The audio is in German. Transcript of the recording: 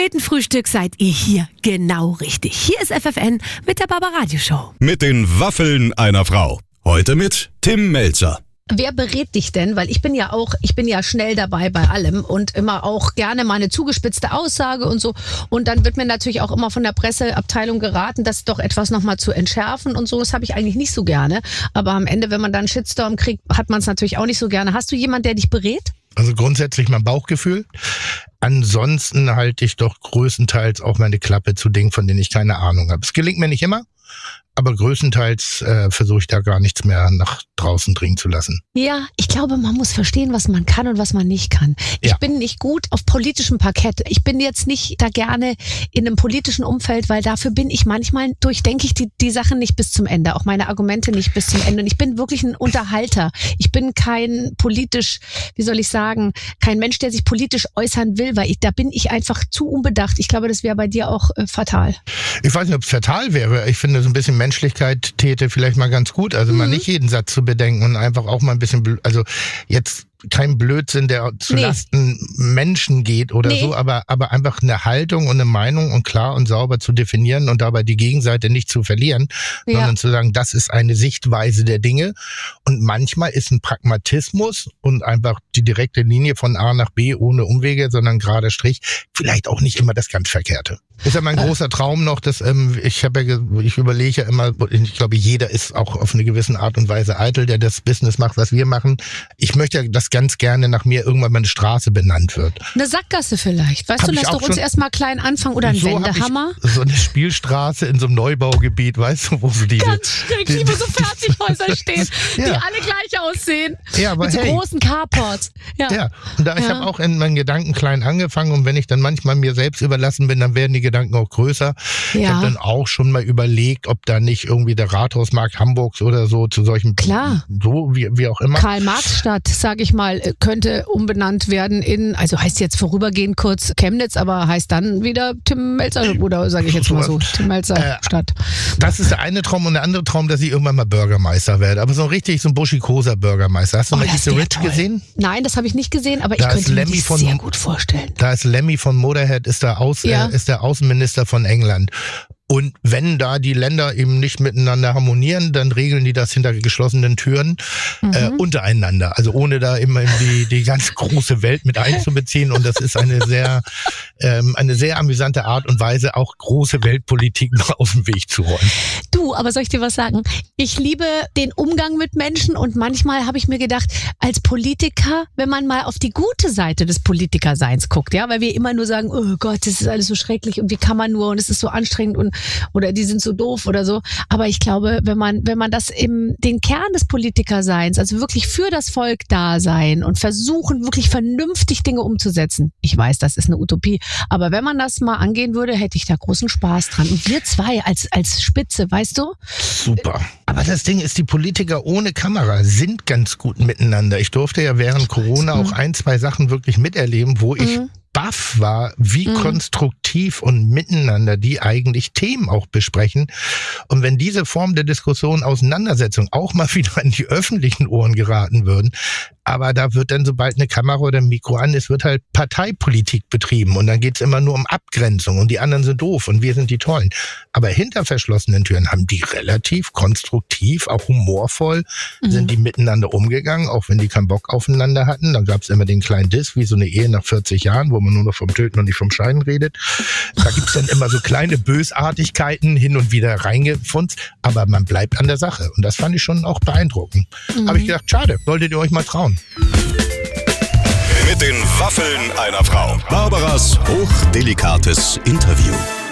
Kometenfrühstück seid ihr hier genau richtig. Hier ist FFN mit der Barbaradio-Show. Mit den Waffeln einer Frau. Heute mit Tim Melzer. Wer berät dich denn? Weil ich bin ja schnell dabei bei allem und immer auch gerne mal eine zugespitzte Aussage und so. Und dann wird mir natürlich auch immer von der Presseabteilung geraten, das doch etwas nochmal zu entschärfen und so. Das habe ich eigentlich nicht so gerne. Aber am Ende, wenn man dann einen Shitstorm kriegt, hat man es natürlich auch nicht so gerne. Hast du jemanden, der dich berät? Also grundsätzlich mein Bauchgefühl. Ansonsten halte ich doch größtenteils auch meine Klappe zu Dingen, von denen ich keine Ahnung habe. Es gelingt mir nicht immer, aber größtenteils versuche ich da gar nichts mehr nach draußen dringen zu lassen. Ja, ich glaube, man muss verstehen, was man kann und was man nicht kann. Ich bin nicht gut auf politischem Parkett. Ich bin jetzt nicht da gerne in einem politischen Umfeld, weil dafür bin ich manchmal, durchdenke ich die Sachen nicht bis zum Ende, auch meine Argumente nicht bis zum Ende. Und ich bin wirklich ein Unterhalter. Ich bin kein politisch, kein Mensch, der sich politisch äußern will, weil da bin ich einfach zu unbedacht. Ich glaube, das wäre bei dir auch fatal. Ich weiß nicht, ob es fatal wäre. Ich finde, so ein bisschen Menschlichkeit täte vielleicht mal ganz gut. Also mal nicht jeden Satz zu bedenken und einfach auch mal ein bisschen, also jetzt kein Blödsinn, der zu Lasten Menschen geht oder so, aber einfach eine Haltung und eine Meinung und klar und sauber zu definieren und dabei die Gegenseite nicht zu verlieren, sondern zu sagen, das ist eine Sichtweise der Dinge. Und manchmal ist ein Pragmatismus und einfach die direkte Linie von A nach B ohne Umwege, sondern gerader Strich, vielleicht auch nicht immer das ganz Verkehrte. Ist ja mein großer Traum noch, dass ich überlege ja immer, ich glaube, jeder ist auch auf eine gewisse Art und Weise eitel, der das Business macht, was wir machen. Ich möchte ja, dass ganz gerne nach mir irgendwann mal eine Straße benannt wird. Eine Sackgasse vielleicht. Weißt du, lass doch uns erstmal klein anfangen oder ein Wendehammer. So eine Spielstraße in so einem Neubaugebiet, weißt du, wo so diese... Ganz schrecklich, wo so Fertighäuser stehen, die alle gleich aussehen. Ja, aber mit so großen Carports. Ja, und ich habe auch in meinen Gedanken klein angefangen und wenn ich dann manchmal mir selbst überlassen bin, dann werden die Gedanken auch größer. Ja. Ich habe dann auch schon mal überlegt, ob da nicht irgendwie der Rathausmarkt Hamburgs oder so zu solchen... Klar. So, wie auch immer. Karl-Marx-Stadt, sage ich mal, könnte umbenannt werden in, also heißt jetzt vorübergehend kurz Chemnitz, aber heißt dann wieder Tim Melzer, oder sage ich jetzt mal so, Tim Melzer Stadt. Das ist der eine Traum und der andere Traum, dass ich irgendwann mal Bürgermeister werde. Aber so ein buschikoser Bürgermeister. Hast du mal Eat the Rich gesehen? Nein, das habe ich nicht gesehen, aber ich könnte mir das sehr gut vorstellen. Da ist Lemmy von Motorhead, ist der Außenminister von England. Und wenn da die Länder eben nicht miteinander harmonieren, dann regeln die das hinter geschlossenen Türen untereinander. Also ohne da immer die ganz große Welt mit einzubeziehen. Und das ist eine sehr amüsante Art und Weise, auch große Weltpolitik noch aus dem Weg zu räumen. Du, aber soll ich dir was sagen? Ich liebe den Umgang mit Menschen und manchmal habe ich mir gedacht, als Politiker, wenn man mal auf die gute Seite des Politikerseins guckt, ja, weil wir immer nur sagen, oh Gott, das ist alles so schrecklich und wie kann man nur und es ist so anstrengend oder die sind so doof oder so. Aber ich glaube, wenn man das den Kern des Politikerseins, also wirklich für das Volk da sein und versuchen, wirklich vernünftig Dinge umzusetzen. Ich weiß, das ist eine Utopie. Aber wenn man das mal angehen würde, hätte ich da großen Spaß dran. Und wir zwei als Spitze, weißt du? Super. Aber das Ding ist, die Politiker ohne Kamera sind ganz gut miteinander. Ich durfte ja während Corona auch 1-2 Sachen wirklich miterleben, wo ich baff war, wie konstruktiv und miteinander die eigentlich Themen auch besprechen. Und wenn diese Form der Diskussion, Auseinandersetzung auch mal wieder in die öffentlichen Ohren geraten würden, aber da wird dann, sobald eine Kamera oder ein Mikro an ist, wird halt Parteipolitik betrieben und dann geht's immer nur um Abgrenzung und die anderen sind doof und wir sind die Tollen. Aber hinter verschlossenen Türen haben die relativ konstruktiv, auch humorvoll, sind die miteinander umgegangen, auch wenn die keinen Bock aufeinander hatten. Dann gab's immer den kleinen Diss, wie so eine Ehe nach 40 Jahren, wo man nur noch vom Töten und nicht vom Scheiden redet. Da gibt's dann immer so kleine Bösartigkeiten hin und wieder reingefunzt, aber man bleibt an der Sache. Und das fand ich schon auch beeindruckend. Habe ich gedacht, schade, solltet ihr euch mal trauen. Mit den Waffeln einer Frau. Barbaras hochdelikates Interview.